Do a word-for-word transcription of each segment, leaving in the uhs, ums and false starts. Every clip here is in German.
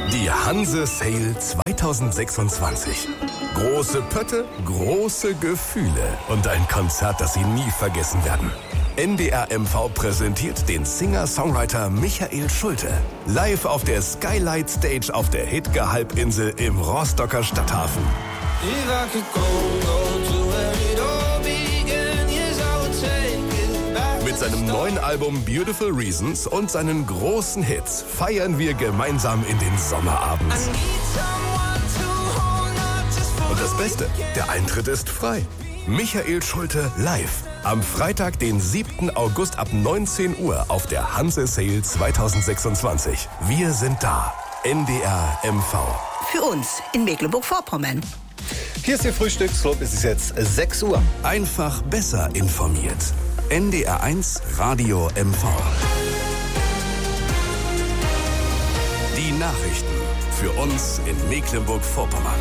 Die Hanse Sale zwanzig sechsundzwanzig. Große Pötte, große Gefühle und ein Konzert, das Sie nie vergessen werden. N D R M V präsentiert den Singer-Songwriter Michael Schulte. Live auf der Skylight Stage auf der Hidge-Halbinsel im Rostocker Stadthafen. Mit seinem neuen Album Beautiful Reasons und seinen großen Hits feiern wir gemeinsam in den Sommerabend. Und das Beste, der Eintritt ist frei. Michael Schulte live. Am Freitag, den siebten August ab neunzehn Uhr auf der Hanse Sale zwanzig sechsundzwanzig. Wir sind da. N D R M V. Für uns in Mecklenburg-Vorpommern. Hier ist Ihr Frühstücksclub. Es ist jetzt sechs Uhr. Einfach besser informiert. N D R eins Radio M V. Die Nachrichten für uns in Mecklenburg-Vorpommern.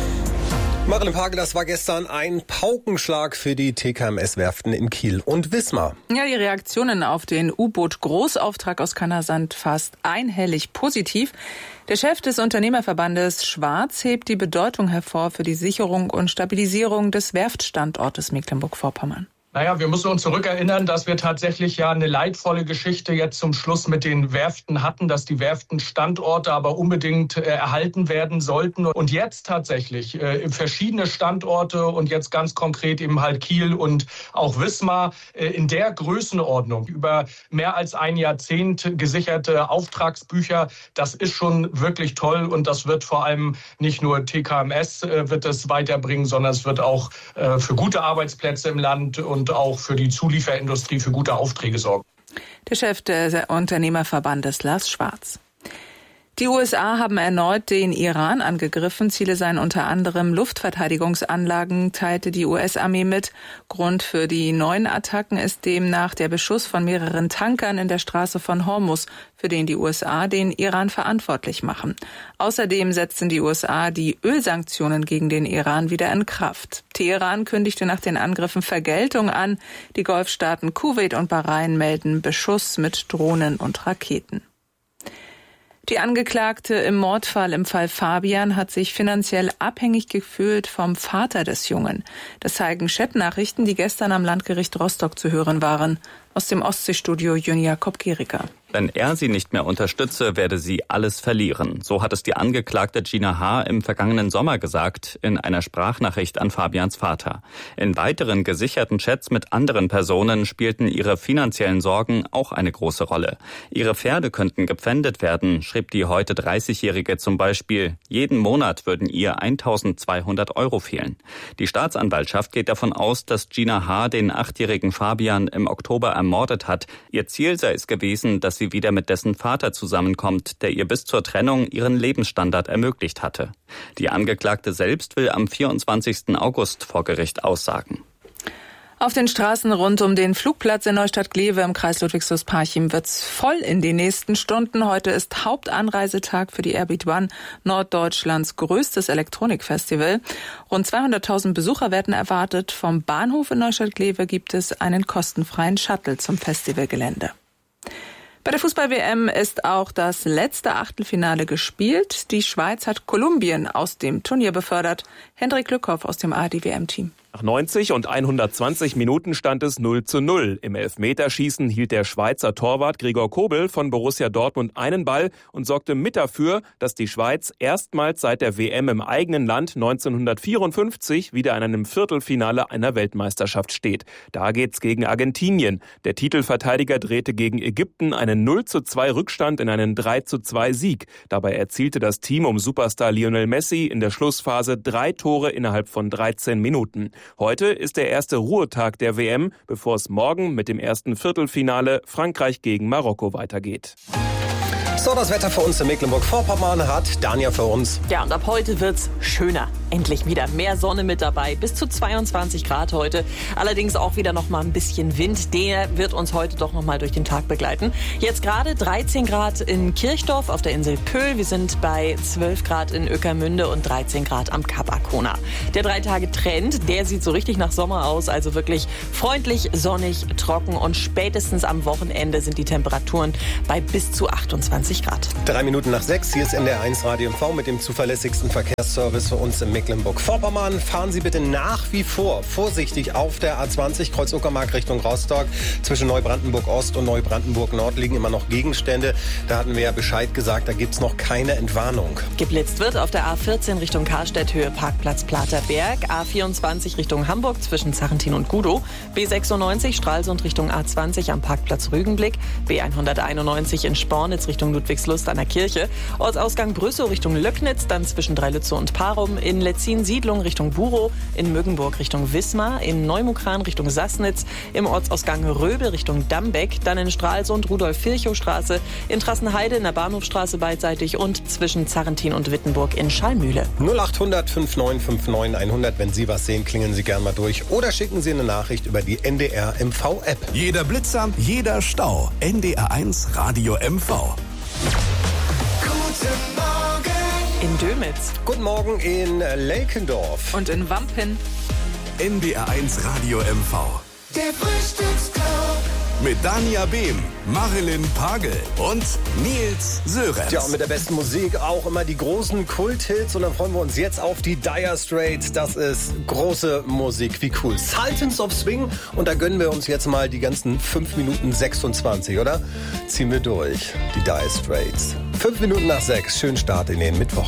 Marilyn Pagel, das war gestern ein Paukenschlag für die T K M S-Werften in Kiel und Wismar. Ja, die Reaktionen auf den U-Boot-Großauftrag aus Kanada sind fast einhellig positiv. Der Chef des Unternehmerverbandes Schwarz hebt die Bedeutung hervor für die Sicherung und Stabilisierung des Werftstandortes Mecklenburg-Vorpommern. Naja, wir müssen uns zurückerinnern, dass wir tatsächlich ja eine leidvolle Geschichte jetzt zum Schluss mit den Werften hatten, dass die Werftenstandorte aber unbedingt äh, erhalten werden sollten. Und jetzt tatsächlich äh, verschiedene Standorte und jetzt ganz konkret eben halt Kiel und auch Wismar äh, in der Größenordnung über mehr als ein Jahrzehnt gesicherte Auftragsbücher. Das ist schon wirklich toll und das wird vor allem nicht nur T K M S äh, wird es weiterbringen, sondern es wird auch äh, für gute Arbeitsplätze im Land und und auch für die Zulieferindustrie für gute Aufträge sorgen. Der Chef des Unternehmerverbandes Lars Schwarz. Die U S A haben erneut den Iran angegriffen. Ziele seien unter anderem Luftverteidigungsanlagen, teilte die U S-Armee mit. Grund für die neuen Attacken ist demnach der Beschuss von mehreren Tankern in der Straße von Hormuz, für den die U S A den Iran verantwortlich machen. Außerdem setzten die U S A die Ölsanktionen gegen den Iran wieder in Kraft. Teheran kündigte nach den Angriffen Vergeltung an. Die Golfstaaten Kuwait und Bahrain melden Beschuss mit Drohnen und Raketen. Die Angeklagte im Mordfall im Fall Fabian hat sich finanziell abhängig gefühlt vom Vater des Jungen. Das zeigen Chatnachrichten, die gestern am Landgericht Rostock zu hören waren. Aus dem Ostseestudio Jön Jakob-Geriker. Wenn er sie nicht mehr unterstütze, werde sie alles verlieren. So hat es die Angeklagte Gina H. im vergangenen Sommer gesagt, in einer Sprachnachricht an Fabians Vater. In weiteren gesicherten Chats mit anderen Personen spielten ihre finanziellen Sorgen auch eine große Rolle. Ihre Pferde könnten gepfändet werden, schrieb die heute dreißigjährige zum Beispiel. Jeden Monat würden ihr eintausendzweihundert Euro fehlen. Die Staatsanwaltschaft geht davon aus, dass Gina H. den achtjährigen Fabian im Oktober ermordet hat. Ihr Ziel sei es gewesen, dass sie wieder mit dessen Vater zusammenkommt, der ihr bis zur Trennung ihren Lebensstandard ermöglicht hatte. Die Angeklagte selbst will am vierundzwanzigsten August vor Gericht aussagen. Auf den Straßen rund um den Flugplatz in Neustadt-Glewe im Kreis Ludwigslust-Parchim wird's voll in den nächsten Stunden. Heute ist Hauptanreisetag für die Airbeat One, Norddeutschlands größtes Elektronikfestival. Rund zweihunderttausend Besucher werden erwartet. Vom Bahnhof in Neustadt-Glewe gibt es einen kostenfreien Shuttle zum Festivalgelände. Bei der Fußball-W M ist auch das letzte Achtelfinale gespielt. Die Schweiz hat Kolumbien aus dem Turnier befördert. Hendrik Lückhoff aus dem A R D-W M-Team. Nach neunzig und hundertzwanzig Minuten stand es null zu null. Im Elfmeterschießen hielt der Schweizer Torwart Gregor Kobel von Borussia Dortmund einen Ball und sorgte mit dafür, dass die Schweiz erstmals seit der W M im eigenen Land neunzehnhundertvierundfünfzig wieder in einem Viertelfinale einer Weltmeisterschaft steht. Da geht's gegen Argentinien. Der Titelverteidiger drehte gegen Ägypten einen null zu zwei Rückstand in einen drei zu zwei Sieg. Dabei erzielte das Team um Superstar Lionel Messi in der Schlussphase drei Tore innerhalb von dreizehn Minuten. Heute ist der erste Ruhetag der W M, bevor es morgen mit dem ersten Viertelfinale Frankreich gegen Marokko weitergeht. So, das Wetter für uns in Mecklenburg-Vorpommern hat Dania für uns. Ja, und ab heute wird's schöner. endlich wieder mehr Sonne mit dabei. Bis zu zweiundzwanzig Grad heute. Allerdings auch wieder noch mal ein bisschen Wind. Der wird uns heute doch noch mal durch den Tag begleiten. Jetzt gerade dreizehn Grad in Kirchdorf auf der Insel Pöhl. Wir sind bei zwölf Grad in Ueckermünde und dreizehn Grad am Kap Arkona. Der Drei-Tage-Trend, der sieht so richtig nach Sommer aus. Also wirklich freundlich, sonnig, trocken und spätestens am Wochenende sind die Temperaturen bei bis zu achtundzwanzig Grad. Drei Minuten nach sechs, hier ist N D R eins Radio M V mit dem zuverlässigsten Verkehrsservice für uns in Mecklenburg-Vorpommern. Fahren Sie bitte nach wie vor vorsichtig auf der A zwanzig Kreuz Uckermark Richtung Rostock. Zwischen Neubrandenburg-Ost und Neubrandenburg-Nord liegen immer noch Gegenstände. Da hatten wir ja Bescheid gesagt, da gibt es noch keine Entwarnung. Geblitzt wird auf der A vierzehn Richtung Karstedt, Höhe Parkplatz Platerberg. A vierundzwanzig Richtung Hamburg zwischen Zarrentin und Gudow. B sechsundneunzig Stralsund Richtung A zwanzig am Parkplatz Rügenblick. B hunderteinundneunzig in Spornitz Richtung Ludwigslust an der Kirche. Ortsausgang Brüssow Richtung Löcknitz, dann zwischen Dreilütze und Parum. In Letzin Siedlung Richtung Burow. In Mögenburg Richtung Wismar. In Neumukran Richtung Sassnitz. Im Ortsausgang Röbel Richtung Dambeck. Dann in Stralsund Rudolf-Virchow-Straße. In Trassenheide in der Bahnhofstraße beidseitig und zwischen Zarrentin und Wittenburg in Schallmühle. null acht hundert fünfundneunzig neunundfünfzig hundert. Wenn Sie was sehen, klingeln Sie gern mal durch oder schicken Sie eine Nachricht über die N D R M V-App. Jeder Blitzer, jeder Stau. N D R eins Radio M V. Guten Morgen. In Dömitz. Guten Morgen in Lelkendorf. Und in Wampen. N D R eins Radio M V. Der Frühstücksclub. Mit Dania Behm, Marilyn Pagel und Nils Sörenz. Ja, und mit der besten Musik auch immer die großen Kulthits. Und dann freuen wir uns jetzt auf die Dire Straits. Das ist große Musik. Wie cool. Sultans of Swing. Und da gönnen wir uns jetzt mal die ganzen fünf Minuten sechsundzwanzig, oder? Ziehen wir durch. Die Dire Straits. fünf Minuten nach sechs. Schönen Start in den Mittwoch.